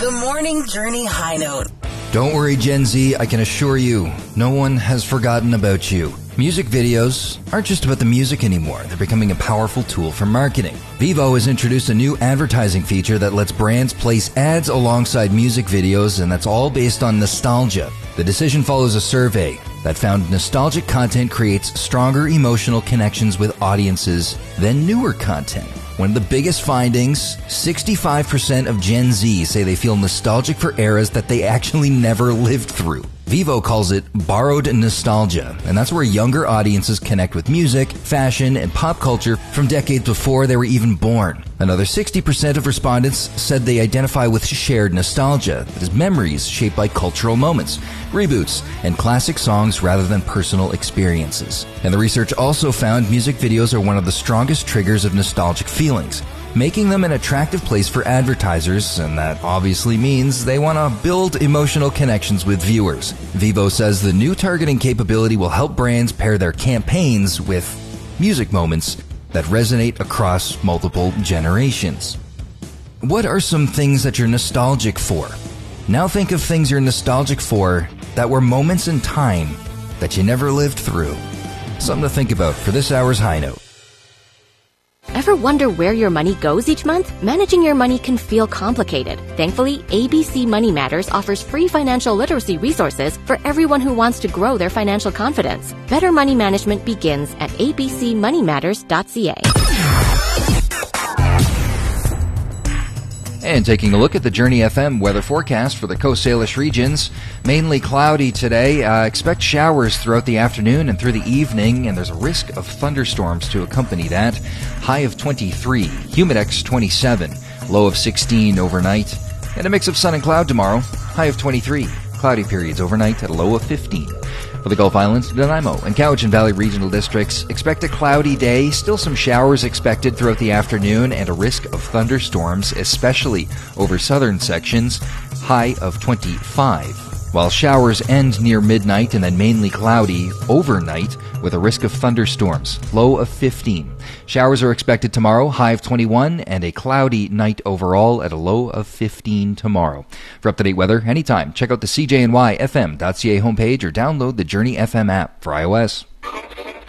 The Morning Journey High Note. Don't worry, Gen Z, I can assure you, no one has forgotten about you. Music videos aren't just about the music anymore. They're becoming a powerful tool for marketing. Vevo has introduced a new advertising feature that lets brands place ads alongside music videos, and that's all based on nostalgia. The decision follows a survey that found nostalgic content creates stronger emotional connections with audiences than newer content. One of the biggest findings, 65% of Gen Z say they feel nostalgic for eras that they actually never lived through. Vevo calls it borrowed nostalgia, and that's where younger audiences connect with music, fashion, and pop culture from decades before they were even born. Another 60% of respondents said they identify with shared nostalgia, that is memories shaped by cultural moments, reboots, and classic songs rather than personal experiences. And the research also found music videos are one of the strongest triggers of nostalgic feelings, making them an attractive place for advertisers, and that obviously means they want to build emotional connections with viewers. Vevo says the new targeting capability will help brands pair their campaigns with music moments that resonate across multiple generations. What are some things that you're nostalgic for? Now think of things you're nostalgic for that were moments in time that you never lived through. Something to think about for this hour's High Note. Ever wonder where your money goes each month? Managing your money can feel complicated. Thankfully, ABC Money Matters offers free financial literacy resources for everyone who wants to grow their financial confidence. Better money management begins at abcmoneymatters.ca. And taking a look at the Journey FM weather forecast for the Coast Salish regions, mainly cloudy today. Expect showers throughout the afternoon and through the evening, and there's a risk of thunderstorms to accompany that. High of 23, humidex 27, low of 16 overnight, and a mix of sun and cloud tomorrow. High of 23, cloudy periods overnight at a low of 15. For the Gulf Islands, Nanaimo, and Cowichan Valley regional districts, expect a cloudy day, still some showers expected throughout the afternoon, and a risk of thunderstorms, especially over southern sections, high of 25. While showers end near midnight and then mainly cloudy overnight with a risk of thunderstorms, low of 15. Showers are expected tomorrow, high of 21, and a cloudy night overall at a low of 15 tomorrow. For up-to-date weather anytime, check out the CJNYFM.ca homepage or download the Journey FM app for iOS.